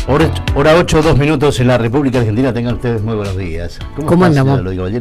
Hora 8, 2 minutos en la República Argentina. Tengan ustedes muy buenos días. ¿Cómo andamos?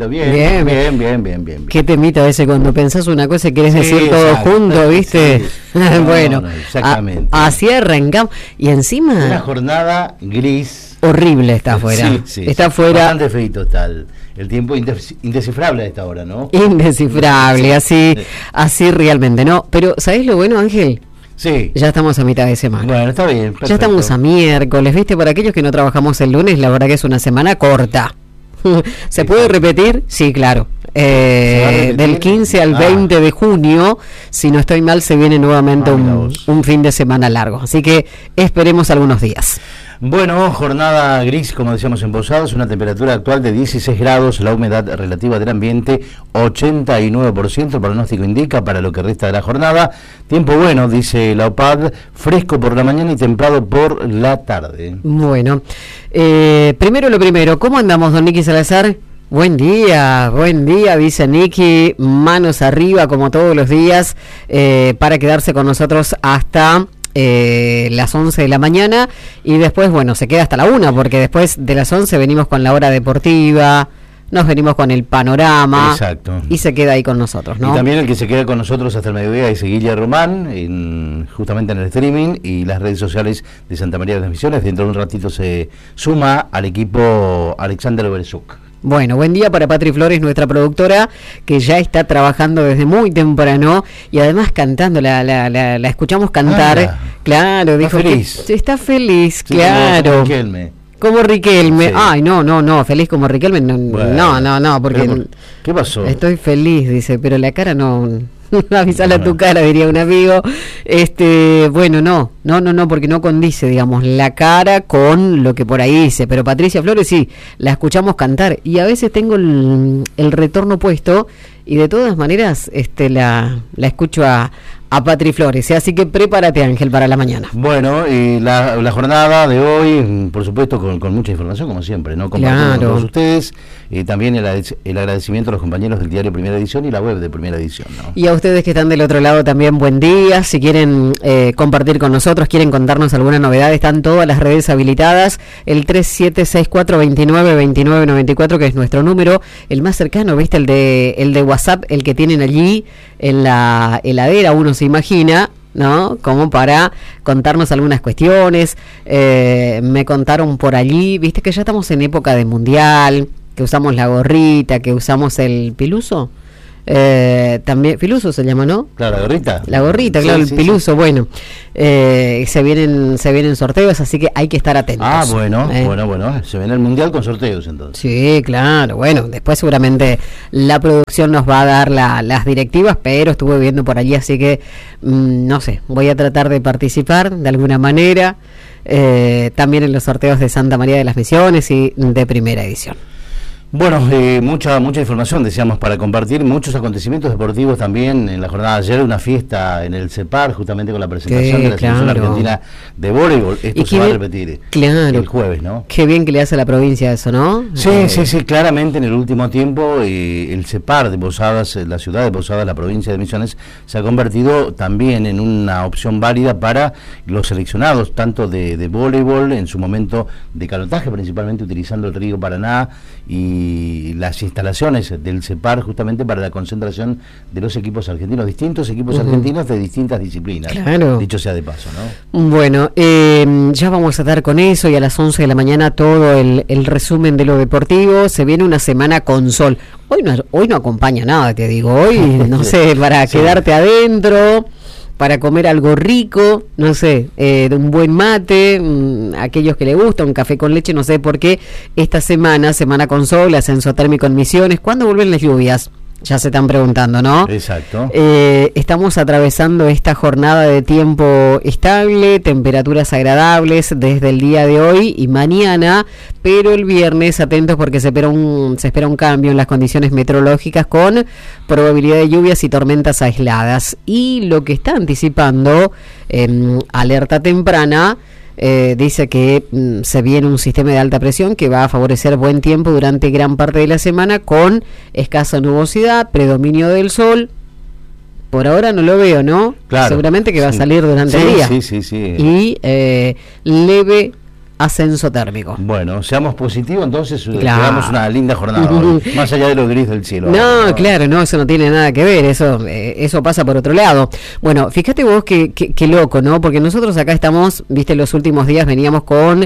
Bien. Qué temita ese cuando pensás una cosa y querés decir todo junto, ¿viste? Sí. Bueno, exactamente. Así arrancamos. Y encima... Una jornada gris. Horrible está afuera. Sí. Está afuera. Bastante feito está el tiempo indescifrable a esta hora, ¿no? Indescifrable, así realmente, ¿no? Pero, ¿sabés lo bueno, Ángel? Sí. Ya estamos a mitad de semana. Bueno, está bien. Perfecto. Ya estamos a miércoles, ¿viste? Para aquellos que no trabajamos el lunes, la verdad que es una semana corta. ¿Se puede repetir? Sí, claro. Del 15 al 20 de junio, si no estoy mal, se viene nuevamente un fin de semana largo. Así que esperemos algunos días. Bueno, jornada gris, como decíamos en Posadas, una temperatura actual de 16 grados, la humedad relativa del ambiente 89%, el pronóstico indica para lo que resta de la jornada. Tiempo bueno, dice la OPAD, fresco por la mañana y templado por la tarde. Bueno, primero lo primero, ¿cómo andamos, don Nicky Salazar? Buen día, dice Nicky, manos arriba como todos los días, para quedarse con nosotros hasta... las 11 de la mañana y después, bueno, se queda hasta la 1 porque después de las 11 venimos con la hora deportiva, nos venimos con el panorama. Exacto. Y se queda ahí con nosotros, ¿no? Y también el que se queda con nosotros hasta el mediodía es Guille Román, justamente en el streaming y las redes sociales de Santa María de las Misiones. Dentro de un ratito se suma al equipo Alexander Berzuk. Bueno, buen día para Patri Flores, nuestra productora, que ya está trabajando desde muy temprano y además cantando, la escuchamos cantar. Claro, dijo feliz. Que está feliz, sí, claro. Como Riquelme. Sí. Ay, no, feliz como Riquelme. No, porque... ¿Qué pasó? Estoy feliz, dice, pero la cara no... Avisale a tu cara, diría un amigo. Bueno, no, porque no condice, digamos, la cara con lo que por ahí dice. Pero Patricia Flores sí, la escuchamos cantar y a veces tengo el retorno puesto y de todas maneras la escucho a Patri Flores, así que prepárate, Ángel, para la mañana. Bueno, y la jornada de hoy, por supuesto, con mucha información, como siempre, ¿no? Compartiendo con todos ustedes, también el agradecimiento a los compañeros del diario Primera Edición y la web de Primera Edición, ¿no? Y a ustedes que están del otro lado también, buen día. Si quieren compartir con nosotros, quieren contarnos alguna novedad, están todas las redes habilitadas, el 3764292994, que es nuestro número, el más cercano, ¿viste? El de WhatsApp, el que tienen allí en la heladera, uno se imagina, ¿no? Como para contarnos algunas cuestiones. Me contaron por allí, viste que ya estamos en época de mundial, que usamos la gorrita, que usamos el piluso. También Piluso se llama, ¿no? Claro, la gorrita, claro, el Piluso, sí. Bueno, se vienen sorteos, así que hay que estar atentos. Bueno, se viene el mundial con sorteos entonces. Sí, claro, bueno, después seguramente la producción nos va a dar las directivas, pero estuve viendo por allí, así que no sé, voy a tratar de participar de alguna manera, también en los sorteos de Santa María de las Misiones y de Primera Edición. Bueno, mucha información decíamos para compartir, muchos acontecimientos deportivos también en la jornada de ayer, una fiesta en el CEPAR justamente con la presentación de la selección argentina de voleibol. Esto se va a repetir el jueves, ¿no? Qué bien que le hace a la provincia eso, ¿no? Sí, claramente en el último tiempo el CEPAR de Posadas, la ciudad de Posadas, la provincia de Misiones, se ha convertido también en una opción válida para los seleccionados, tanto de voleibol, en su momento de canotaje, principalmente utilizando el río Paraná y las instalaciones del CEPAR justamente para la concentración de los equipos argentinos, distintos equipos argentinos de distintas disciplinas, dicho sea de paso, ¿no? Bueno, ya vamos a dar con eso y a las 11 de la mañana todo el resumen de lo deportivo. Se viene una semana con sol. Hoy no acompaña nada, te digo, hoy no sé, para quedarte adentro, para comer algo rico, no sé, de un buen mate, aquellos que le gusta, un café con leche, no sé por qué, esta semana con sol, ascenso térmico en Misiones. ¿Cuándo vuelven las lluvias? Ya se están preguntando, ¿no? Exacto. Estamos atravesando esta jornada de tiempo estable, temperaturas agradables desde el día de hoy y mañana, pero el viernes atentos porque se espera un cambio en las condiciones meteorológicas con probabilidad de lluvias y tormentas aisladas. Y lo que está anticipando alerta temprana, dice que se viene un sistema de alta presión que va a favorecer buen tiempo durante gran parte de la semana con escasa nubosidad, predominio del sol. Por ahora no lo veo, ¿no? Claro. Seguramente que va a salir durante el día. Sí. Y leve ascenso térmico. Bueno, seamos positivos, entonces Claro. tengamos una linda jornada, más allá de lo gris del cielo. No, claro, no, eso no tiene nada que ver, eso pasa por otro lado. Bueno, fíjate vos qué loco, ¿no? Porque nosotros acá estamos, viste, los últimos días veníamos con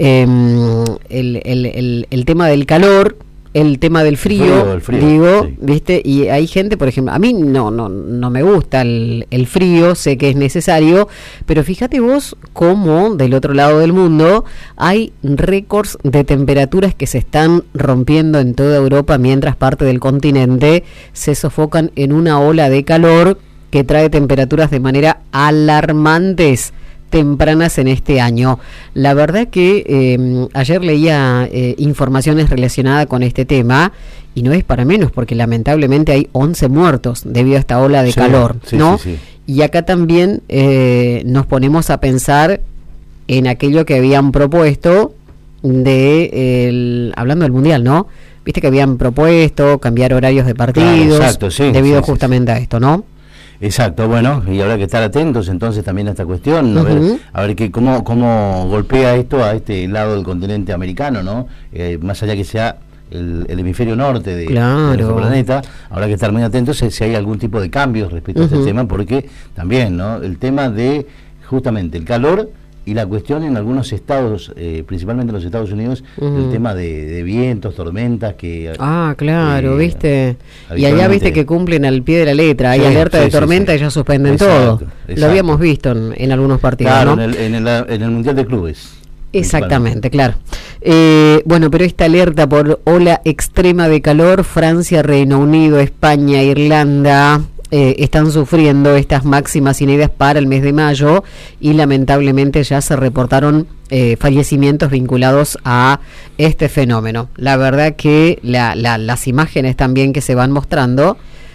el tema del calor, el tema del frío, El frío, digo, sí. viste, y hay gente, por ejemplo, a mí no me gusta el frío, sé que es necesario, pero fíjate vos cómo del otro lado del mundo hay récords de temperaturas que se están rompiendo en toda Europa, mientras parte del continente se sofocan en una ola de calor que trae temperaturas de manera alarmantes tempranas en este año. La verdad que ayer leía informaciones relacionadas con este tema y no es para menos, porque lamentablemente hay 11 muertos debido a esta ola de calor, ¿no? Sí. Y acá también nos ponemos a pensar en aquello que habían propuesto hablando del Mundial, ¿no? Viste que habían propuesto cambiar horarios de partidos, Claro, exacto, sí, debido sí, justamente a esto, ¿no? Exacto, bueno, y habrá que estar atentos entonces también a esta cuestión, Ujú. a ver cómo golpea esto a este lado del continente americano, ¿no? Más allá que sea el hemisferio norte de nuestro planeta, habrá que estar muy atentos si hay algún tipo de cambios respecto a este tema, porque también, ¿no? El tema de justamente el calor y la cuestión en algunos estados, principalmente en los Estados Unidos, el tema de vientos, tormentas que... Claro, viste. Y allá habitualmente- viste que cumplen al pie de la letra. Hay Sí, alerta de sí, tormenta sí. y ya suspenden Exacto, todo. exacto. Lo habíamos visto en algunos partidos, Claro, ¿no? en el Mundial de Clubes. Exactamente, claro. Bueno, pero esta alerta por ola extrema de calor, Francia, Reino Unido, España, Irlanda, están sufriendo estas máximas inéditas para el mes de mayo y lamentablemente ya se reportaron fallecimientos vinculados a este fenómeno. La verdad que las imágenes también que se van mostrando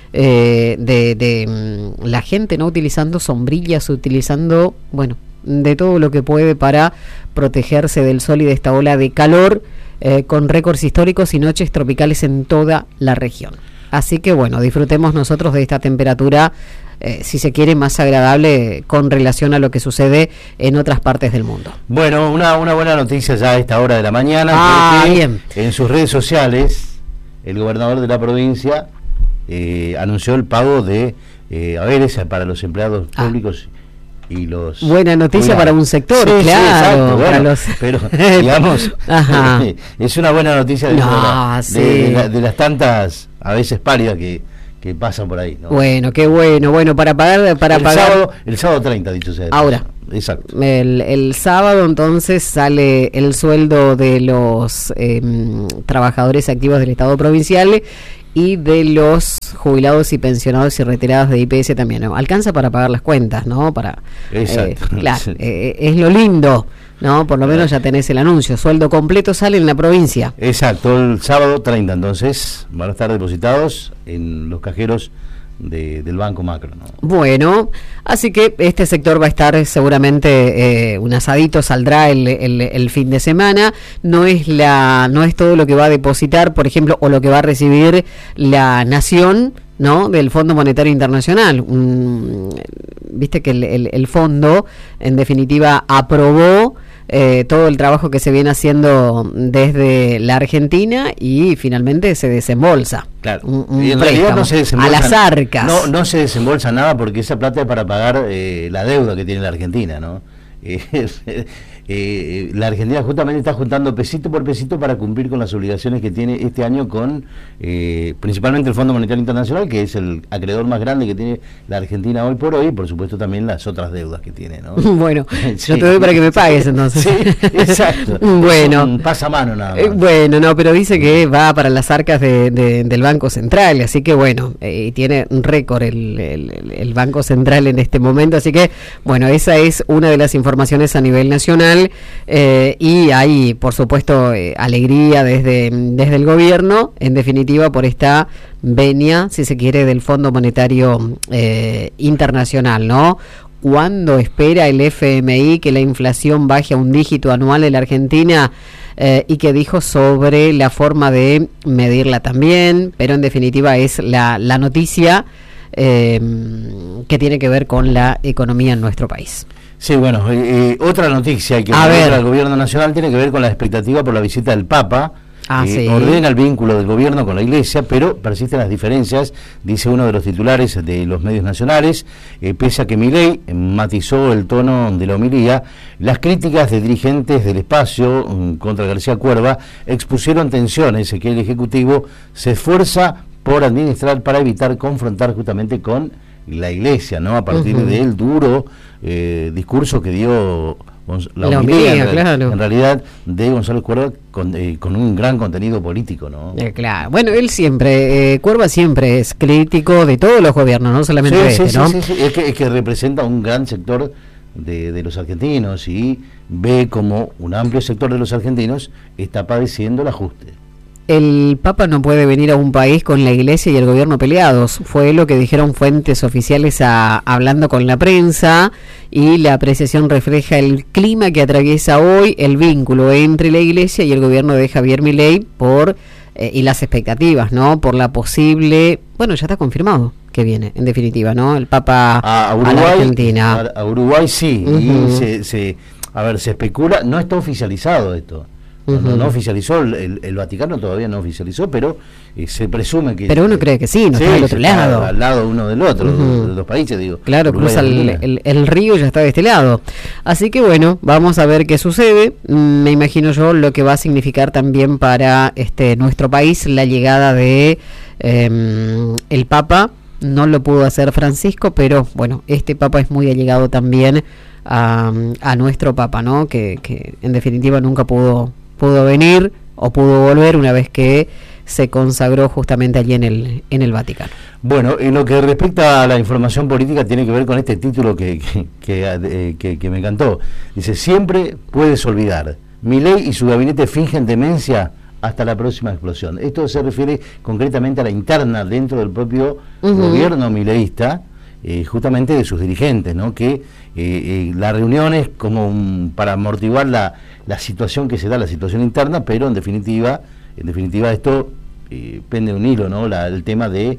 de la gente no utilizando sombrillas, utilizando, bueno, de todo lo que puede para protegerse del sol y de esta ola de calor, con récords históricos y noches tropicales en toda la región. Así que bueno, disfrutemos nosotros de esta temperatura, si se quiere, más agradable con relación a lo que sucede en otras partes del mundo. Bueno, una buena noticia ya a esta hora de la mañana, porque bien. en sus redes sociales el gobernador de la provincia anunció el pago de haberes para los empleados públicos y los... Buena noticia jubilados. para un sector, Sí, claro. exacto, para bueno, los... pero digamos, Ajá. es una buena noticia Sí. de las tantas, a veces pálidas que pasan por ahí, ¿no? Bueno, qué bueno. Bueno, para pagar... El sábado 30, dicho sea. Ahora. Exacto. El sábado entonces sale el sueldo de los trabajadores activos del Estado provincial y de los jubilados y pensionados y retirados de IPS también, ¿no? Alcanza para pagar las cuentas, ¿no? Exacto. Claro, Sí. es lo lindo, ¿no? Por lo menos ya tenés el anuncio. Sueldo completo sale en la provincia. Exacto, el sábado 30, entonces van a estar depositados en los cajeros del Banco Macro, ¿no? Bueno, así que este sector va a estar seguramente, un asadito saldrá el fin de semana. No es todo lo que va a depositar, por ejemplo, o lo que va a recibir la Nación, ¿no? Del Fondo Monetario Internacional. Viste que el fondo, en definitiva, aprobó todo el trabajo que se viene haciendo desde la Argentina y finalmente se desembolsa. Claro. Un Y en realidad préstamo no se desembolsa a las arcas. No se desembolsa nada porque esa plata es para pagar la deuda que tiene la Argentina, ¿no? La Argentina justamente está juntando pesito por pesito para cumplir con las obligaciones que tiene este año con principalmente el Fondo Monetario Internacional, que es el acreedor más grande que tiene la Argentina hoy por hoy, y por supuesto también las otras deudas que tiene, ¿no? Bueno, Sí. yo te doy para que me pagues entonces. Sí, exacto. Bueno. Es un pasamano nada más. Bueno, no, pero dice que va para las arcas del Banco Central, así que bueno, tiene un récord el Banco Central en este momento, así que bueno, esa es una de las informaciones a nivel nacional, y hay, por supuesto, alegría desde el gobierno, en definitiva, por esta venia, si se quiere, del Fondo Monetario Internacional, ¿no? ¿Cuándo espera el FMI que la inflación baje a un dígito anual en la Argentina? Y que dijo sobre la forma de medirla también, pero en definitiva es la noticia que tiene que ver con la economía en nuestro país. Sí, bueno, otra noticia que muestra el gobierno nacional tiene que ver con la expectativa por la visita del Papa. Sí. Ordena el vínculo del gobierno con la Iglesia, pero persisten las diferencias, dice uno de los titulares de los medios nacionales. Pese a que Milei matizó el tono de la homilía, las críticas de dirigentes del espacio contra García Cuerva expusieron tensiones que el Ejecutivo se esfuerza por administrar para evitar confrontar justamente con la Iglesia, ¿no? A partir del duro discurso que dio la homilía, claro, en realidad, de González Cuerva con un gran contenido político, ¿no? Claro. Bueno, él siempre, Cuerva siempre es crítico de todos los gobiernos, no solamente de este, ¿no? Sí. Es que representa un gran sector de los argentinos y ve como un amplio sector de los argentinos está padeciendo el ajuste. El Papa no puede venir a un país con la Iglesia y el gobierno peleados, fue lo que dijeron fuentes oficiales hablando con la prensa, y la apreciación refleja el clima que atraviesa hoy el vínculo entre la Iglesia y el gobierno de Javier Milei y las expectativas, ¿no? Por la posible, bueno, ya está confirmado que viene, en definitiva, ¿no? El Papa a Uruguay, a la Argentina. A Uruguay sí, y se especula, no está oficializado esto. No oficializó, el Vaticano todavía no oficializó, pero se presume que... Pero uno cree que sí, no está del otro lado. Al lado uno del otro, de los países, digo. Claro, cruza el río y ya está de este lado. Así que bueno, vamos a ver qué sucede. Me imagino yo lo que va a significar también para nuestro país la llegada de el Papa. No lo pudo hacer Francisco, pero bueno, este Papa es muy allegado también a nuestro Papa, ¿no? Que en definitiva nunca pudo venir o pudo volver una vez que se consagró justamente allí en el Vaticano. Bueno, en lo que respecta a la información política tiene que ver con este título que me encantó. Dice, siempre puedes olvidar. Milei y su gabinete fingen demencia hasta la próxima explosión. Esto se refiere concretamente a la interna dentro del propio gobierno mileísta, justamente de sus dirigentes, ¿no? Que las reuniones como para amortiguar la situación que se da, la situación interna, pero en definitiva esto pende de un hilo, ¿no? El tema de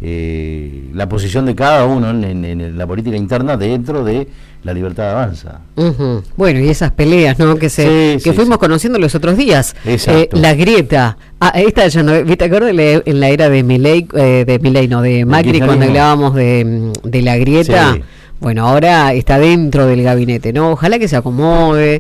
la posición de cada uno en la política interna dentro de la Libertad de Avanza. Bueno, y esas peleas, ¿no? Que fuimos conociendo los otros días. La grieta. Esta ya no, ¿te acuerdas en la era de Milei, de Macri, cuando hablábamos de la grieta? Sí. Bueno, ahora está dentro del gabinete, ¿no? Ojalá que se acomode,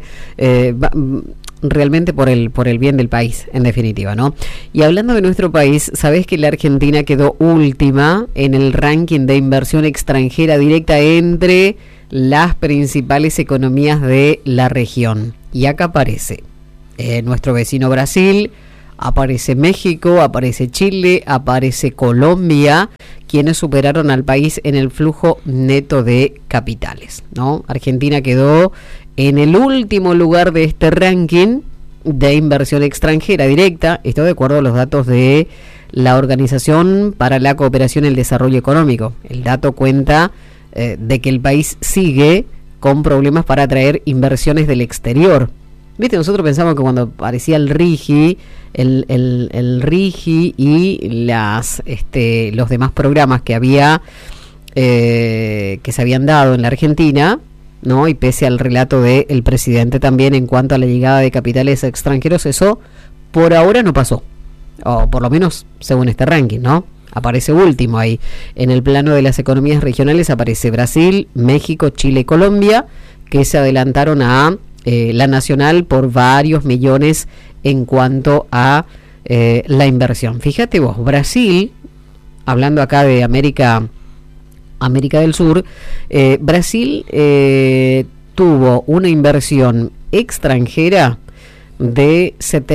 realmente por el bien del país, en definitiva, ¿no? Y hablando de nuestro país, ¿sabés que la Argentina quedó última en el ranking de inversión extranjera directa entre las principales economías de la región? Y acá aparece nuestro vecino Brasil, aparece México, aparece Chile, aparece Colombia, quienes superaron al país en el flujo neto de capitales, ¿no? Argentina quedó en el último lugar de este ranking de inversión extranjera directa, esto de acuerdo a los datos de la Organización para la Cooperación y el Desarrollo Económico. El dato cuenta de que el país sigue con problemas para atraer inversiones del exterior. Viste, nosotros pensamos que cuando aparecía el RIGI, el RIGI y los demás programas que había que se habían dado en la Argentina, ¿no? Y pese al relato del presidente también en cuanto a la llegada de capitales extranjeros, eso por ahora no pasó, o por lo menos según este ranking, ¿no? Aparece último ahí. En el plano de las economías regionales aparece Brasil, México, Chile y Colombia, que se adelantaron a la nacional por varios millones en cuanto a la inversión. Fíjate vos, Brasil, hablando acá de América del Sur, Brasil tuvo una inversión extranjera de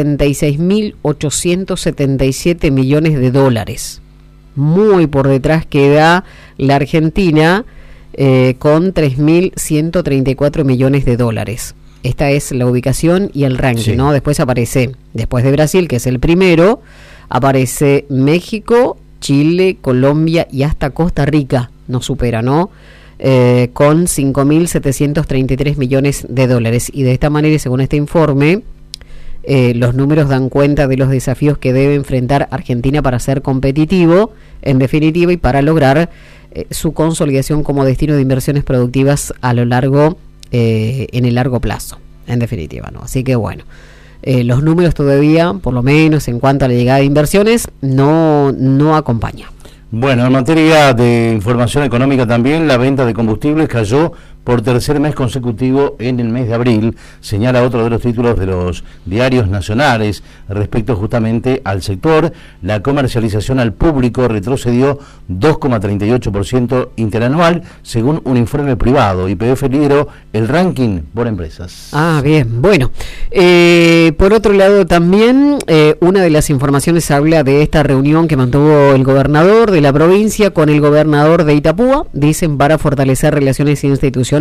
76.877 millones de dólares. Muy por detrás queda la Argentina con 3.134 millones de dólares. Esta es la ubicación y el ranking, sí, ¿no? Después aparece, después de Brasil, que es el primero, aparece México, Chile, Colombia y hasta Costa Rica nos supera, ¿no? Con 5.733 millones de dólares. Y de esta manera, según este informe, los números dan cuenta de los desafíos que debe enfrentar Argentina para ser competitivo, en definitiva, y para lograr su consolidación como destino de inversiones productivas a lo largo en el largo plazo, en definitiva, ¿no? Así que bueno, los números todavía, por lo menos en cuanto a la llegada de inversiones, no acompaña. Bueno, en materia de información económica también, la venta de combustibles cayó por tercer mes consecutivo en el mes de abril, señala otro de los títulos de los diarios nacionales. Respecto justamente al sector, la comercialización al público retrocedió 2,38% interanual, según un informe privado. YPF lideró el ranking por empresas. Ah, bien, bueno. Por otro lado también, una de las informaciones habla de esta reunión que mantuvo el gobernador de la provincia con el gobernador de Itapúa, dicen para fortalecer relaciones institucionales.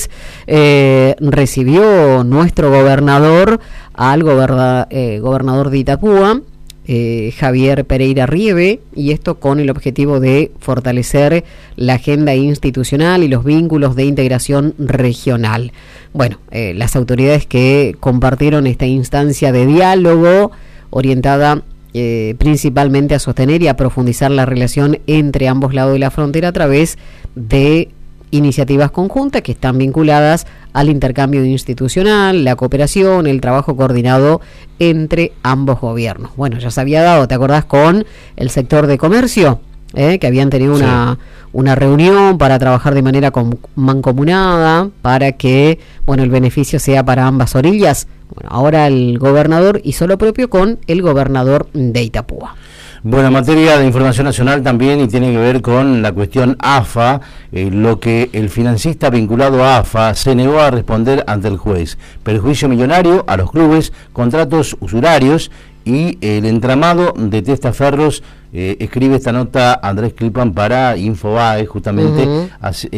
Recibió nuestro gobernador al gobernador de Itapúa, Javier Pereira Rieve, y esto con el objetivo de fortalecer la agenda institucional y los vínculos de integración regional. Bueno, las autoridades que compartieron esta instancia de diálogo orientada principalmente a sostener y a profundizar la relación entre ambos lados de la frontera a través de iniciativas conjuntas que están vinculadas al intercambio institucional, la cooperación, el trabajo coordinado entre ambos gobiernos. Bueno, ya se había dado, ¿te acordás?, con el sector de comercio, que habían tenido una reunión para trabajar de manera mancomunada para que, bueno, el beneficio sea para ambas orillas. Bueno, ahora el gobernador hizo lo propio con el gobernador de Itapúa. Bueno, en materia de información nacional también, y tiene que ver con la cuestión AFA, lo que el financista vinculado a AFA se negó a responder ante el juez. Perjuicio millonario a los clubes, contratos usurarios y el entramado de testaferros. Escribe esta nota Andrés Clipan para Infobae, justamente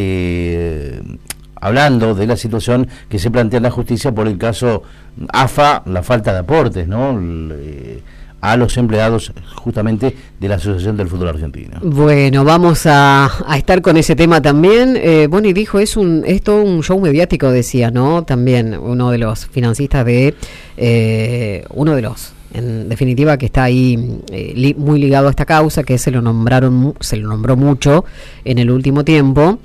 hablando de la situación que se plantea en la justicia por el caso AFA, la falta de aportes, ¿no?, a los empleados justamente de la Asociación del Fútbol Argentino. Bueno, vamos a estar con ese tema también. Bueno, y dijo, es todo un show mediático, decía, ¿no? También uno de los financistas uno de los, en definitiva, que está ahí muy ligado a esta causa, que se lo nombró mucho en el último tiempo.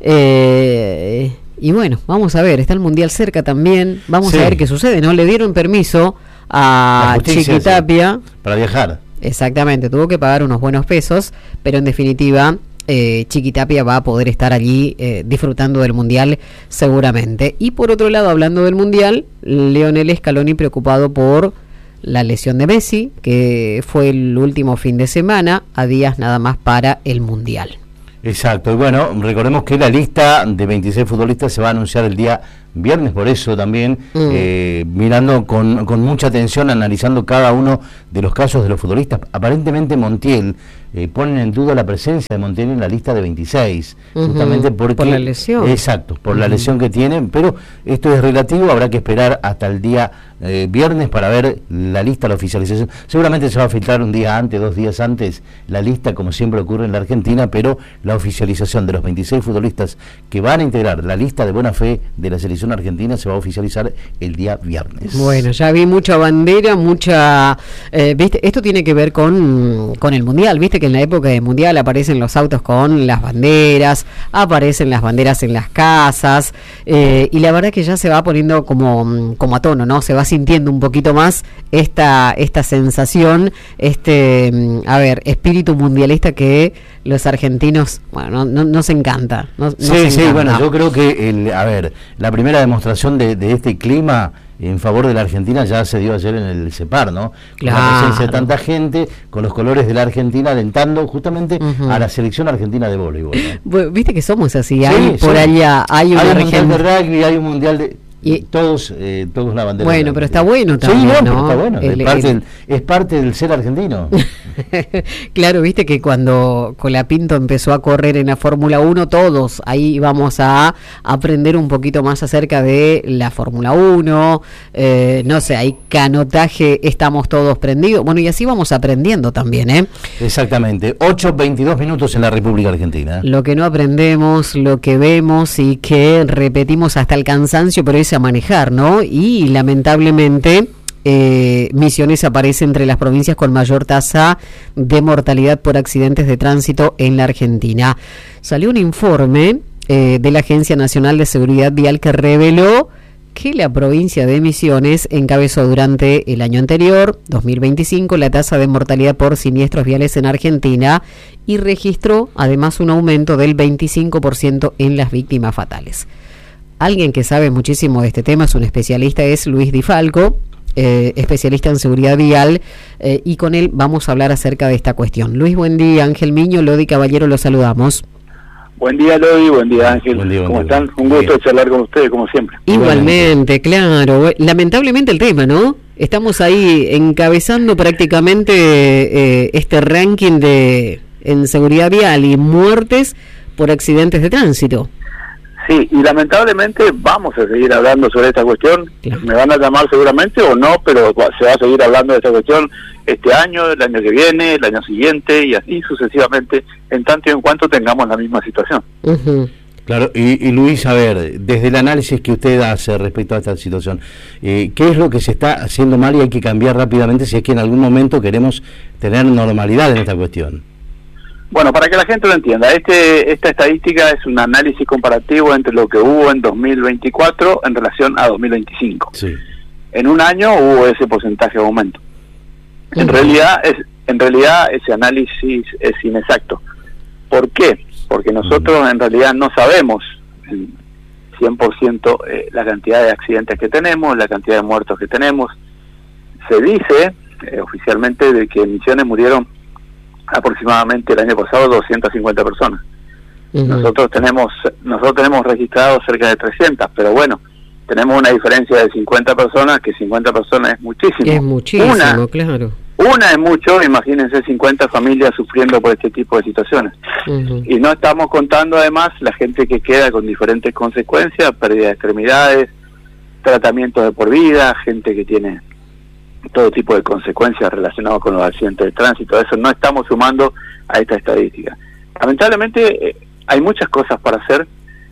Y bueno, vamos a ver, está el Mundial cerca también, vamos a ver qué sucede, ¿no? Le dieron permiso a Chiquitapia para viajar. Exactamente, tuvo que pagar unos buenos pesos, pero en definitiva Chiquitapia va a poder estar allí disfrutando del Mundial seguramente. Y por otro lado, hablando del Mundial, Lionel Scaloni preocupado por la lesión de Messi, que fue el último fin de semana, a días nada más para el Mundial. Exacto, y bueno, recordemos que la lista de 26 futbolistas se va a anunciar el día viernes, por eso también mirando con mucha atención, analizando cada uno de los casos de los futbolistas. Aparentemente Montiel, ponen en duda la presencia de Montiel en la lista de 26, justamente porque... Por la lesión. Exacto, por la lesión que tiene, pero esto es relativo, habrá que esperar hasta el día viernes para ver la lista, la oficialización. Seguramente se va a filtrar un día antes, 2 días antes, la lista, como siempre ocurre en la Argentina, pero la oficialización de los 26 futbolistas que van a integrar la lista de buena fe de la selección argentina se va a oficializar el día viernes. Bueno, ya vi mucha bandera, ¿viste? Esto tiene que ver con el Mundial, ¿viste? Que en la época del Mundial aparecen los autos con las banderas, aparecen las banderas en las casas, y la verdad que ya se va poniendo como a tono, ¿no? Se va sintiendo un poquito más esta sensación, espíritu mundialista que los argentinos, bueno, nos encanta. Sí, bueno, yo creo que la primera demostración de este clima en favor de la Argentina ya se dio ayer en el CEPAR, ¿no? Claro. Con la presencia de tanta gente, con los colores de la Argentina, alentando justamente a la selección argentina de voleibol, ¿no? Bueno, viste que somos así, allá hay una región. Hay un mundial de rugby, hay un mundial de... Y todos la bandera. Bueno, pero está bueno también, sí, ¿no? Está bueno, es parte del ser argentino. Claro, viste que cuando Colapinto empezó a correr en la Fórmula 1, todos ahí vamos a aprender un poquito más acerca de la Fórmula 1, no sé, hay canotaje, estamos todos prendidos, bueno, y así vamos aprendiendo también, ¿eh? Exactamente, 8:22 minutos en la República Argentina. Lo que no aprendemos, lo que vemos y que repetimos hasta el cansancio, pero es a manejar, ¿no? Y lamentablemente Misiones aparece entre las provincias con mayor tasa de mortalidad por accidentes de tránsito en la Argentina. Salió un informe de la Agencia Nacional de Seguridad Vial, que reveló que la provincia de Misiones encabezó durante el año anterior, 2025, la tasa de mortalidad por siniestros viales en Argentina y registró además un aumento del 25% en las víctimas fatales. Alguien que sabe muchísimo de este tema, es un especialista, es Luis Di Falco, especialista en seguridad vial, y con él vamos a hablar acerca de esta cuestión. Luis, buen día. Ángel Miño, Lodi Caballero, los saludamos. Buen día, Lodi, buen día, Ángel. Buen día, ¿Cómo están? Un gusto charlar con ustedes, como siempre. Igualmente, claro. Lamentablemente el tema, ¿no? Estamos ahí encabezando prácticamente este ranking en seguridad vial y muertes por accidentes de tránsito. Sí, y lamentablemente vamos a seguir hablando sobre esta cuestión. Claro. Me van a llamar seguramente o no, pero se va a seguir hablando de esta cuestión este año, el año que viene, el año siguiente y así sucesivamente, en tanto y en cuanto tengamos la misma situación. Uh-huh. Claro, y Luis, a ver, desde el análisis que usted hace respecto a esta situación, ¿qué es lo que se está haciendo mal y hay que cambiar rápidamente si es que en algún momento queremos tener normalidad en esta cuestión? Bueno, para que la gente lo entienda, esta estadística es un análisis comparativo entre lo que hubo en 2024 en relación a 2025. Sí. En un año hubo ese porcentaje de aumento. En realidad ese análisis es inexacto. ¿Por qué? Porque nosotros en realidad no sabemos en 100% la cantidad de accidentes que tenemos, la cantidad de muertos que tenemos. Se dice oficialmente de que en Misiones murieron aproximadamente el año pasado 250 personas. Uh-huh. Nosotros tenemos registrado cerca de 300, pero bueno, tenemos una diferencia de 50 personas, que 50 personas es muchísimo. Es muchísimo, claro. Una es mucho, imagínense 50 familias sufriendo por este tipo de situaciones. Uh-huh. Y no estamos contando además la gente que queda con diferentes consecuencias, pérdida de extremidades, tratamientos de por vida, gente que tiene todo tipo de consecuencias relacionadas con los accidentes de tránsito. Eso no estamos sumando a esta estadística. Lamentablemente hay muchas cosas para hacer,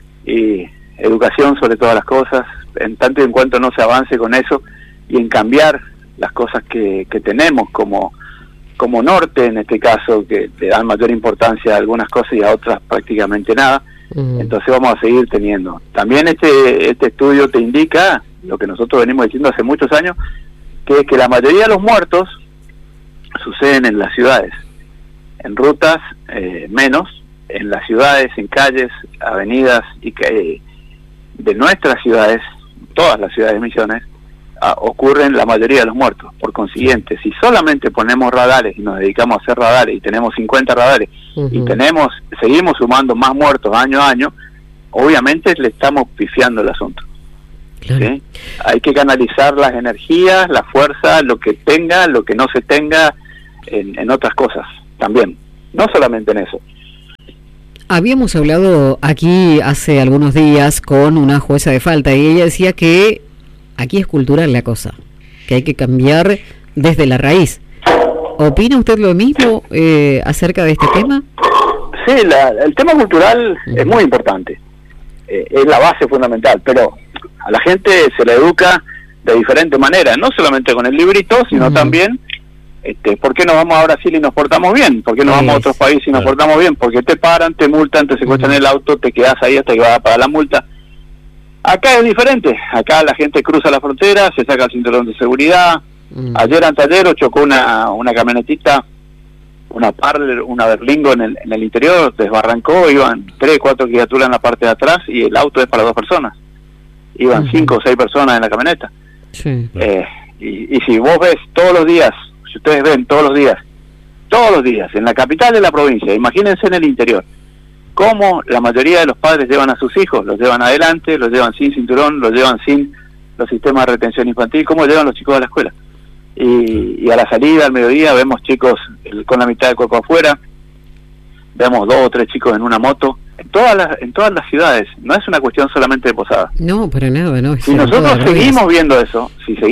y educación sobre todas las cosas, en tanto y en cuanto no se avance con eso y en cambiar las cosas que tenemos como norte, en este caso, que le dan mayor importancia a algunas cosas y a otras prácticamente nada. Uh-huh. Entonces vamos a seguir teniendo. También este estudio te indica lo que nosotros venimos diciendo hace muchos años, que es que la mayoría de los muertos suceden en las ciudades, en rutas menos, en las ciudades, en calles, avenidas y que de nuestras ciudades, todas las ciudades de Misiones, ocurren la mayoría de los muertos. Por consiguiente, si solamente ponemos radares y nos dedicamos a hacer radares y tenemos 50 radares, uh-huh, y seguimos sumando más muertos año a año, obviamente le estamos pifiando el asunto. Claro. ¿Sí? Hay que canalizar las energías, la fuerza, lo que tenga, lo que no se tenga en otras cosas también, no solamente en eso. Habíamos hablado aquí hace algunos días con una jueza de falta y ella decía que aquí es cultural la cosa, que hay que cambiar desde la raíz. ¿Opina usted lo mismo acerca de este tema? Sí, el tema cultural es muy importante, es la base fundamental, pero a la gente se la educa de diferente manera, no solamente con el librito, sino también, ¿por qué nos vamos a Brasil y nos portamos bien? ¿Por qué nos vamos a otros países y nos portamos bien? Porque te paran, te multan, te secuestran el auto, te quedas ahí hasta que vas a pagar la multa. Acá es diferente, acá la gente cruza la frontera, se saca el cinturón de seguridad. Ayer anteayer chocó una camionetita, una Parler, una Berlingo en el interior, desbarrancó, iban 3, 4 criaturas en la parte de atrás y el auto es para 2 personas. Iban 5 o 6 personas en la camioneta. Sí. Y si vos ves todos los días, si ustedes ven todos los días, en la capital de la provincia, imagínense en el interior, cómo la mayoría de los padres llevan a sus hijos, los llevan adelante, los llevan sin cinturón, los llevan sin los sistemas de retención infantil, cómo llevan los chicos a la escuela. Y a la salida, al mediodía, vemos chicos con la mitad del cuerpo afuera, vemos 2 o 3 chicos en una moto, en todas las ciudades. No es una cuestión solamente de Posadas. No, para nada, no. Si nosotros seguimos viendo eso,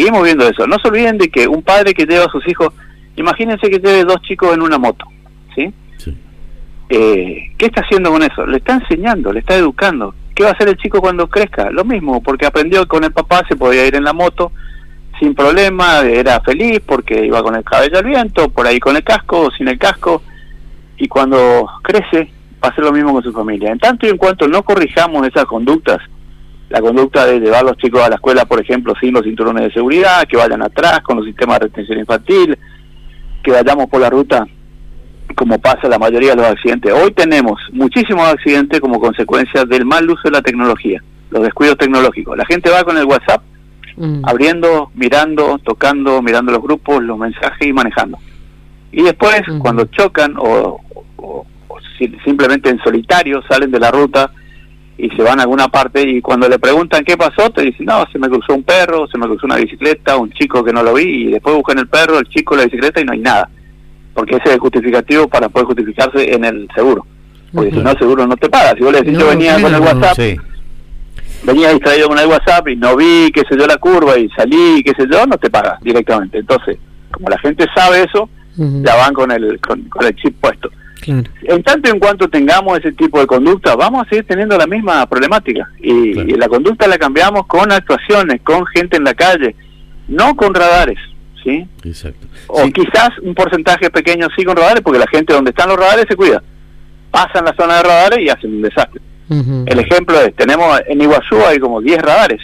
no se olviden de que un padre que lleva a sus hijos, imagínense que lleve 2 chicos en una moto, ¿sí? Sí. ¿Qué está haciendo con eso? Le está enseñando, le está educando. ¿Qué va a hacer el chico cuando crezca? Lo mismo, porque aprendió que con el papá se podía ir en la moto sin problema, era feliz porque iba con el cabello al viento, por ahí con el casco o sin el casco, y cuando crece pase lo mismo con su familia. En tanto y en cuanto no corrijamos esas conductas, la conducta de llevar a los chicos a la escuela, por ejemplo, sin los cinturones de seguridad, que vayan atrás con los sistemas de retención infantil, que vayamos por la ruta como pasa la mayoría de los accidentes. Hoy tenemos muchísimos accidentes como consecuencia del mal uso de la tecnología, los descuidos tecnológicos. La gente va con el WhatsApp, abriendo, mirando, tocando, mirando los grupos, los mensajes y manejando. Y después, cuando chocan o simplemente en solitario salen de la ruta y se van a alguna parte, y cuando le preguntan qué pasó, te dicen, no, se me cruzó un perro, se me cruzó una bicicleta, un chico que no lo vi, y después buscan el perro, el chico, la bicicleta, y no hay nada. Porque ese es el justificativo para poder justificarse en el seguro. Porque si no, el seguro no te paga. Si vos le decís, yo venía con el WhatsApp, venía distraído con el WhatsApp y no vi, qué sé yo, la curva y salí, qué sé yo, no te paga directamente. Entonces, como la gente sabe eso, ya van con el chip puesto. Claro. En tanto y en cuanto tengamos ese tipo de conducta, vamos a seguir teniendo la misma problemática. Y la conducta la cambiamos con actuaciones, con gente en la calle, no con radares. ¿Sí? Exacto. O quizás un porcentaje pequeño sí con radares, porque la gente donde están los radares se cuida. Pasan la zona de radares y hacen un desastre. El ejemplo es, tenemos en Iguazú hay como 10 radares,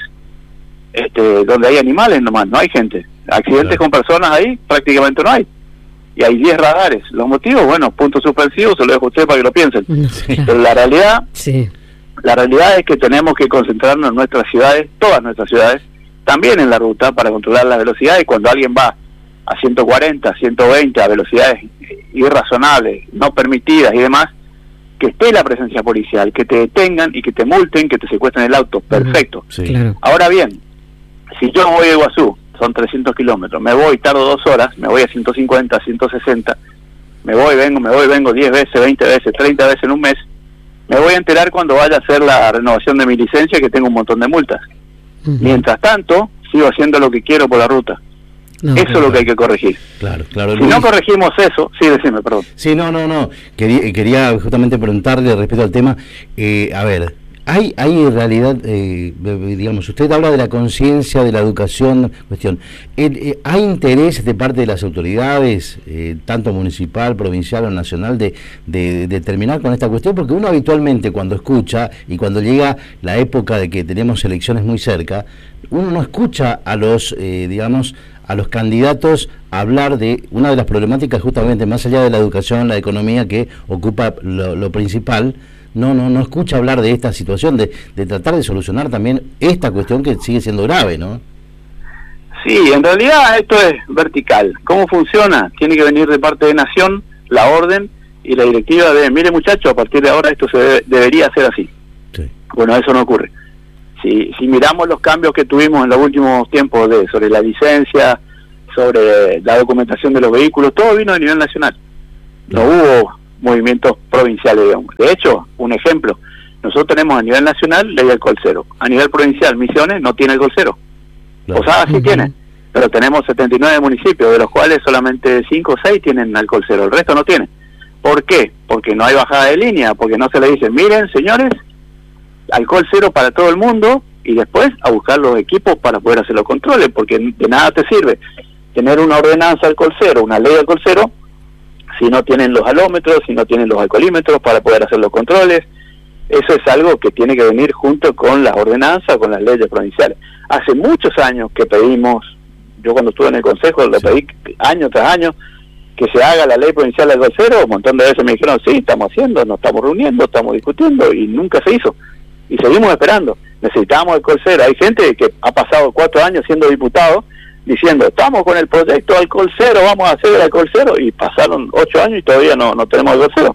donde hay animales nomás, no hay gente. Accidentes con personas ahí prácticamente no hay. Y hay 10 radares. Los motivos, bueno, puntos suspensivos, se lo dejo a usted para que lo piensen. Pero la realidad es que tenemos que concentrarnos en nuestras ciudades, todas nuestras ciudades, también en la ruta, para controlar las velocidades. Cuando alguien va a 140, 120 a velocidades irrazonables, no permitidas y demás, que esté la presencia policial, que te detengan y que te multen, que te secuestren el auto. Perfecto. Claro. Ahora bien, si yo voy a Iguazú, son 300 kilómetros, me voy, tardo 2 horas, me voy a 150, 160, me voy, vengo 10 veces, 20 veces, 30 veces en un mes, me voy a enterar cuando vaya a hacer la renovación de mi licencia, que tengo un montón de multas. Mientras tanto, sigo haciendo lo que quiero por la ruta. Eso es lo que hay que corregir. Claro. Si no corregimos eso, decime, perdón. Sí, no. Quería justamente preguntarle respecto al tema, a ver, hay en realidad, digamos, usted habla de la conciencia, de la educación, cuestión. ¿Hay interés de parte de las autoridades, tanto municipal, provincial o nacional, de terminar con esta cuestión? Porque uno habitualmente cuando escucha, y cuando llega la época de que tenemos elecciones muy cerca, uno no escucha a los, digamos, a los candidatos hablar de una de las problemáticas, justamente más allá de la educación, la economía, que ocupa lo principal. No escucha hablar de esta situación, de tratar de solucionar también esta cuestión que sigue siendo grave, ¿no? Sí, en realidad esto es vertical. ¿Cómo funciona? Tiene que venir de parte de Nación la orden y la directiva de, mire muchachos, a partir de ahora esto debería ser así. Sí. Bueno, eso no ocurre. Si miramos los cambios que tuvimos en los últimos tiempos sobre la licencia, sobre la documentación de los vehículos, todo vino a nivel nacional. No hubo movimientos provinciales, digamos. De hecho, un ejemplo, nosotros tenemos a nivel nacional ley del alcohol cero, a nivel provincial Misiones no tiene alcohol cero, Posadas sí tiene, pero tenemos 79 municipios, de los cuales solamente 5 o 6 tienen alcohol cero, el resto no tiene. ¿Por qué? Porque no hay bajada de línea, porque no se le dice, miren señores, alcohol cero para todo el mundo, y después a buscar los equipos para poder hacer los controles, porque de nada te sirve tener una ordenanza alcohol cero, una ley de alcohol cero, si no tienen los alómetros, si no tienen los alcoholímetros para poder hacer los controles. Eso es algo que tiene que venir junto con las ordenanzas, con las leyes provinciales. Hace muchos años que pedimos, yo cuando estuve en el Consejo lo pedí año tras año, que se haga la ley provincial de alcohol cero. Un montón de veces me dijeron, sí, estamos haciendo, nos estamos reuniendo, estamos discutiendo, y nunca se hizo. Y seguimos esperando. Necesitamos alcohol cero. Hay gente que ha pasado 4 años siendo diputado, diciendo, estamos con el proyecto alcohol cero, vamos a hacer el alcohol cero, y pasaron 8 años y todavía no tenemos alcohol cero.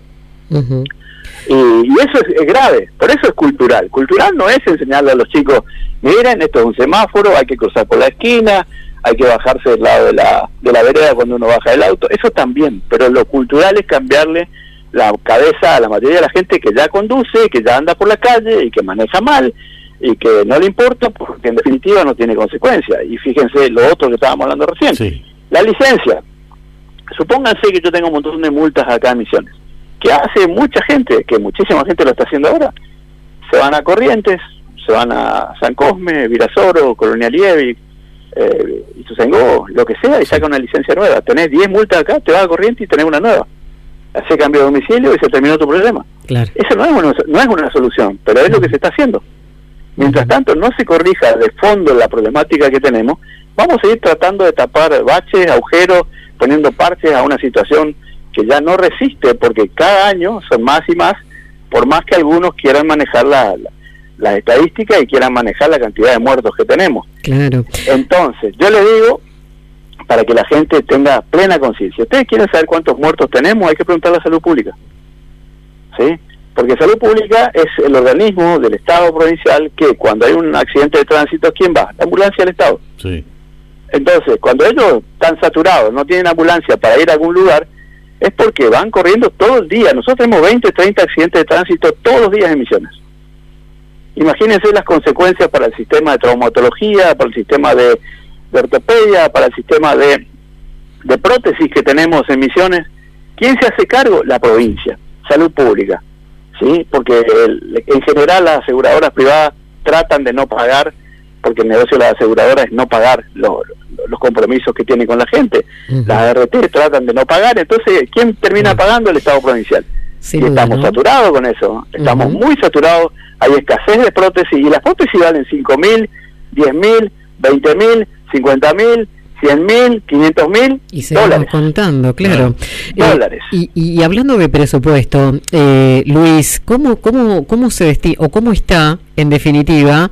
Y eso es grave, por eso es cultural. Cultural no es enseñarle a los chicos, miren, esto es un semáforo, hay que cruzar por la esquina, hay que bajarse del lado de la vereda cuando uno baja del auto, eso también, pero lo cultural es cambiarle la cabeza a la mayoría de la gente que ya conduce, que ya anda por la calle y que maneja mal, y que no le importa porque en definitiva no tiene consecuencias. Y fíjense lo otro que estábamos hablando recién, la licencia. Supónganse que yo tengo un montón de multas acá en Misiones, que hace mucha gente, que muchísima gente lo está haciendo ahora. Se van a Corrientes, se van a San Cosme, Virasoro, Colonia Liebig, Ituzaingó, lo que sea, y saca una licencia nueva. Tenés 10 multas acá, te vas a Corrientes y tenés una nueva. Hace cambio de domicilio y se terminó tu problema. Claro. Eso no es una solución, pero es lo que se está haciendo. Mientras tanto no se corrija de fondo la problemática que tenemos, vamos a ir tratando de tapar baches, agujeros, poniendo parches a una situación que ya no resiste, porque cada año son más y más, por más que algunos quieran manejar las estadísticas y quieran manejar la cantidad de muertos que tenemos. Claro. Entonces, yo le digo, para que la gente tenga plena conciencia, ¿ustedes quieren saber cuántos muertos tenemos? Hay que preguntarle a Salud Pública, ¿sí? Porque Salud Pública es el organismo del Estado provincial que cuando hay un accidente de tránsito, ¿quién va? La ambulancia del Estado. Sí. Entonces, cuando ellos están saturados, no tienen ambulancia para ir a algún lugar, es porque van corriendo todo el día. Nosotros tenemos 20, 30 accidentes de tránsito todos los días en Misiones. Imagínense las consecuencias para el sistema de traumatología, para el sistema de ortopedia, para el sistema de prótesis que tenemos en Misiones. ¿Quién se hace cargo? La provincia, Salud Pública. Sí, porque en general las aseguradoras privadas tratan de no pagar, porque el negocio de las aseguradoras es no pagar los compromisos que tienen con la gente. Las ART tratan de no pagar, entonces ¿quién termina pagando? El Estado provincial. Sí, y estamos saturados con eso, estamos muy saturados, hay escasez de prótesis, y las prótesis valen 5.000, 10.000, 20.000, 50.000, 100.000, 500.000 y dólares. Contando, claro. Dólares. Y hablando de presupuesto, Luis, ¿cómo se destina o cómo está, en definitiva,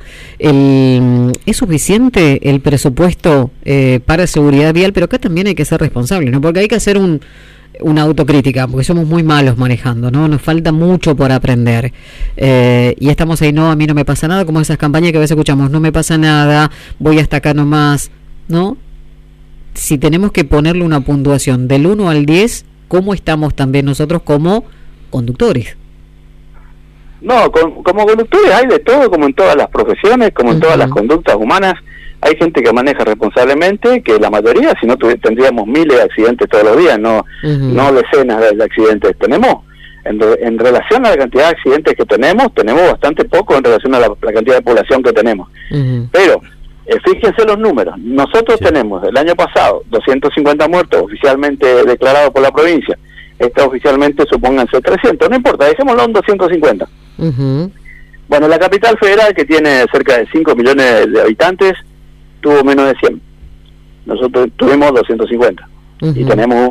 es suficiente el presupuesto para seguridad vial? Pero acá también hay que ser responsables, ¿no? Porque hay que hacer una autocrítica, porque somos muy malos manejando, ¿no? Nos falta mucho por aprender. Y estamos ahí, no, a mí no me pasa nada, como esas campañas que a veces escuchamos, no me pasa nada, voy hasta acá nomás, ¿no? Si tenemos que ponerle una puntuación del 1 al 10, ¿cómo estamos también nosotros como conductores? No, como conductores hay de todo, como en todas las profesiones, como en todas las conductas humanas. Hay gente que maneja responsablemente, que la mayoría, si no tendríamos miles de accidentes todos los días, no decenas de accidentes. Tenemos, en relación a la cantidad de accidentes que tenemos bastante poco en relación a la cantidad de población que tenemos. Pero fíjense los números. Nosotros tenemos el año pasado 250 muertos oficialmente declarados por la provincia. Oficialmente supónganse 300, no importa, dejémoslo en 250. Bueno, la capital federal, que tiene cerca de 5 millones de habitantes, tuvo menos de 100. Nosotros tuvimos 250. Y tenemos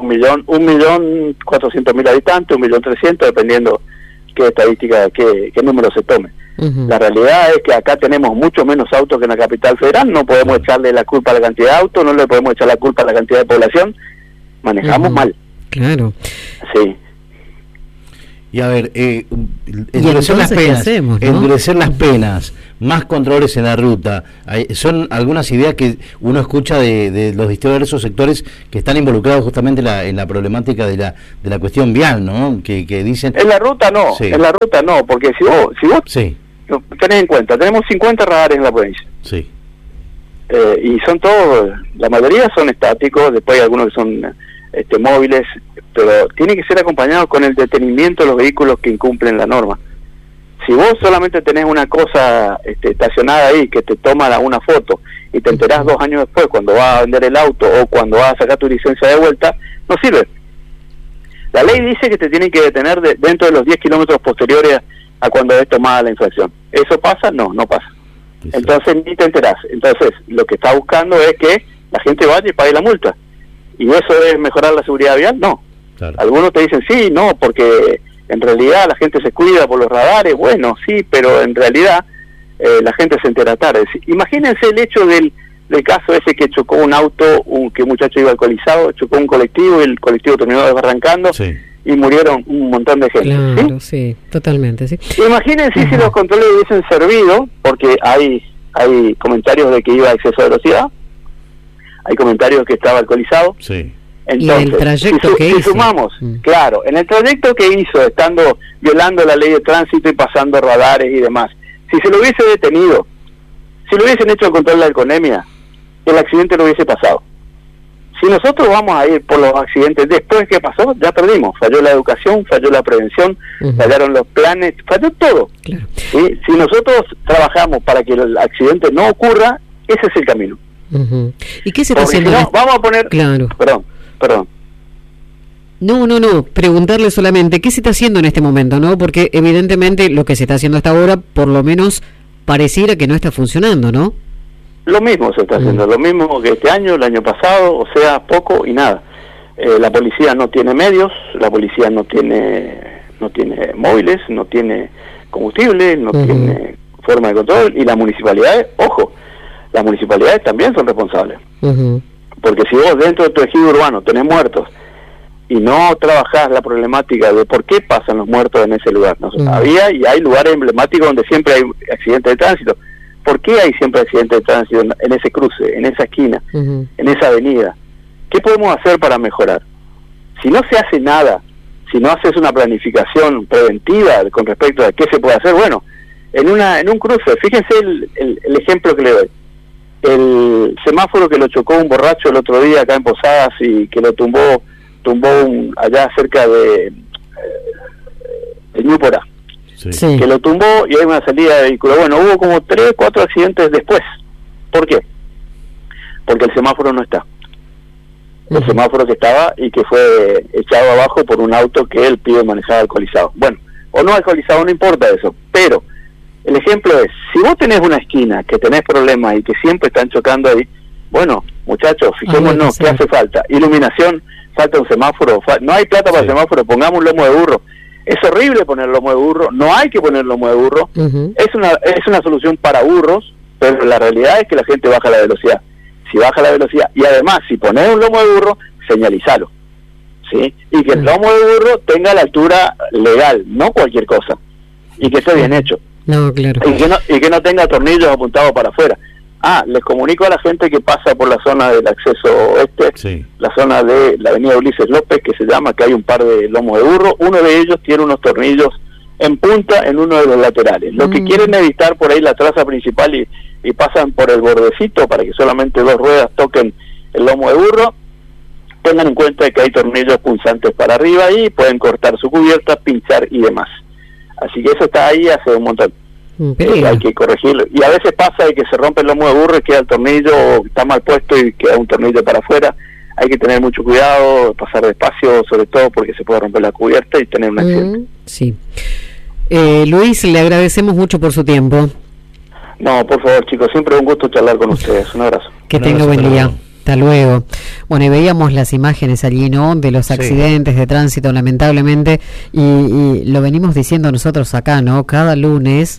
1.400.000 habitantes, 1.300.000, dependiendo qué estadística, qué número se tome. La realidad es que acá tenemos mucho menos autos que en la capital federal. No podemos echarle la culpa a la cantidad de autos, no le podemos echar la culpa a la cantidad de población. Manejamos mal. Claro. Sí. Y a ver, endurecer las penas, hacemos, ¿no? Endurecer las penas, más controles en la ruta, son algunas ideas que uno escucha de los diversos sectores que están involucrados justamente en la problemática de la cuestión vial, ¿no? Que dicen... En la ruta no, porque si vos tenés en cuenta, tenemos 50 radares en la provincia. Sí. Y son todos, la mayoría son estáticos, después hay algunos que son móviles, pero tiene que ser acompañado con el detenimiento de los vehículos que incumplen la norma. Si vos solamente tenés una cosa estacionada ahí que te toma una foto y te enterás 2 años después cuando vas a vender el auto o cuando vas a sacar tu licencia de vuelta, no sirve. La ley dice que te tienen que detener dentro de los 10 kilómetros posteriores a cuando es tomada la infracción. ¿Eso pasa? No pasa. Entonces ni te enterás. Entonces lo que está buscando es que la gente vaya y pague la multa. ¿Y eso es mejorar la seguridad vial? No. Claro. Algunos te dicen, sí, no, porque en realidad la gente se cuida por los radares. Bueno, sí, pero en realidad la gente se entera tarde. Imagínense el hecho del caso ese que chocó un auto, que un muchacho iba alcoholizado, chocó un colectivo y el colectivo terminó desbarrancando y murieron un montón de gente. Claro, sí, totalmente, sí. Imagínense si los controles hubiesen servido, porque hay comentarios de que iba a exceso de velocidad, hay comentarios que estaba alcoholizado. Sí. Entonces, y el trayecto que hizo. Si sumamos, claro, en el trayecto que hizo, estando violando la ley de tránsito y pasando radares y demás, si se lo hubiese detenido, si lo hubiesen hecho el control de la alcoholemia, el accidente no hubiese pasado. Si nosotros vamos a ir por los accidentes después que pasó, ya perdimos. Falló la educación, falló la prevención, fallaron los planes, falló todo. Claro. ¿Sí? Si nosotros trabajamos para que el accidente no ocurra, ese es el camino. ¿Y qué se está haciendo? Si no, vamos a poner... Claro. Perdón. No, preguntarle solamente qué se está haciendo en este momento, ¿no? Porque evidentemente lo que se está haciendo hasta ahora, por lo menos pareciera que no está funcionando, ¿no? Lo mismo se está haciendo, lo mismo que este año, el año pasado, o sea, poco y nada. La policía no tiene medios, la policía no tiene móviles, no tiene combustible, no tiene forma de control, y las municipalidades, ojo, las municipalidades también son responsables. Porque si vos dentro de tu ejido urbano tenés muertos y no trabajás la problemática de por qué pasan los muertos en ese lugar, ¿no? Había y hay lugares emblemáticos donde siempre hay accidentes de tránsito. ¿Por qué hay siempre accidentes de tránsito en ese cruce, en esa esquina, en esa avenida? ¿Qué podemos hacer para mejorar? Si no se hace nada, si no haces una planificación preventiva con respecto a qué se puede hacer, bueno, en un cruce, fíjense el ejemplo que le doy. El semáforo que lo chocó un borracho el otro día acá en Posadas y que lo tumbó allá cerca de Ñúpora. Sí. Que lo tumbó y hay una salida de vehículo. Bueno, hubo como 3, 4 accidentes después. ¿Por qué? Porque el semáforo no está. El semáforo que estaba y que fue echado abajo por un auto que el pibe manejaba alcoholizado. Bueno, o no alcoholizado, no importa eso, pero el ejemplo es, si vos tenés una esquina que tenés problemas y que siempre están chocando ahí, bueno, muchachos, fijémonos qué hace falta. Iluminación, falta un semáforo, no hay plata para el semáforo, pongamos un lomo de burro. Es horrible poner lomo de burro, no hay que poner lomo de burro, es una solución para burros, pero la realidad es que la gente baja la velocidad. Si baja la velocidad, y además, si pones un lomo de burro, señalizalo, ¿sí? Y que el lomo de burro tenga la altura legal, no cualquier cosa, y que esté bien hecho. No, claro. Y que no tenga tornillos apuntados para afuera. Les comunico a la gente que pasa por la zona del acceso oeste, la zona de la avenida Ulises López, que se llama, que hay un par de lomos de burro, uno de ellos tiene unos tornillos en punta en uno de los laterales. Lo que quieren evitar por ahí la traza principal y pasan por el bordecito para que solamente 2 ruedas toquen el lomo de burro, tengan en cuenta que hay tornillos punzantes para arriba y pueden cortar su cubierta, pinchar y demás. Así que eso está ahí hace un montón. Hay que corregirlo. Y a veces pasa de que se rompe el lomo de burro y queda el tornillo, o está mal puesto y queda un tornillo para afuera. Hay que tener mucho cuidado, pasar despacio, sobre todo porque se puede romper la cubierta y tener un accidente. Sí. Luis, le agradecemos mucho por su tiempo. No, por favor, chicos, siempre un gusto charlar con ustedes. Un abrazo. Que tenga buen día. Hasta luego. Bueno, y veíamos las imágenes allí, ¿no? De los accidentes de tránsito, lamentablemente, y lo venimos diciendo nosotros acá, ¿no? Cada lunes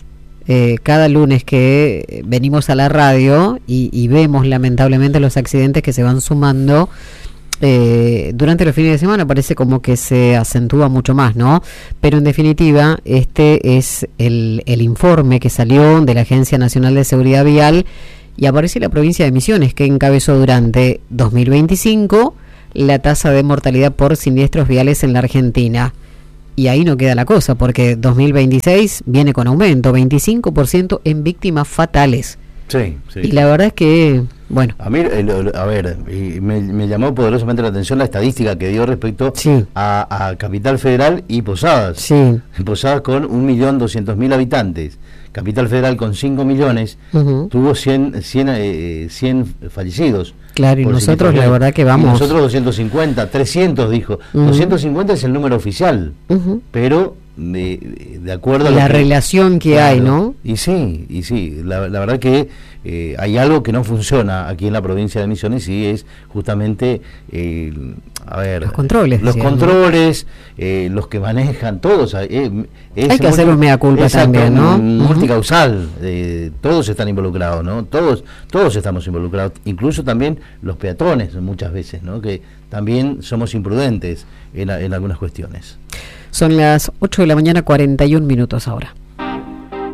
que venimos a la radio y vemos lamentablemente los accidentes que se van sumando durante los fines de semana, parece como que se acentúa mucho más, ¿no? Pero en definitiva, este es el informe que salió de la Agencia Nacional de Seguridad Vial y aparece la provincia de Misiones, que encabezó durante 2025 la tasa de mortalidad por siniestros viales en la Argentina. Y ahí no queda la cosa, porque 2026 viene con aumento, 25% en víctimas fatales. Sí. Y la verdad es que, bueno. A mí, me llamó poderosamente la atención la estadística que dio respecto a Capital Federal y Posadas. Sí. Posadas con 1.200.000 habitantes. Capital Federal con 5 millones tuvo 100 fallecidos. Claro, y nosotros la verdad que vamos... Y nosotros 250, 300 dijo. 250 es el número oficial, pero de acuerdo a la relación que hay, ¿no? Y sí, la verdad que hay algo que no funciona aquí en la provincia de Misiones y es justamente los controles, los que manejan todos. Hay que hacer un mea culpa también, ¿no? Multicausal, todos están involucrados, ¿no? Todos estamos involucrados, incluso también los peatones muchas veces, ¿no? Que también somos imprudentes en algunas cuestiones. Son las 8 de la mañana, 41 minutos ahora.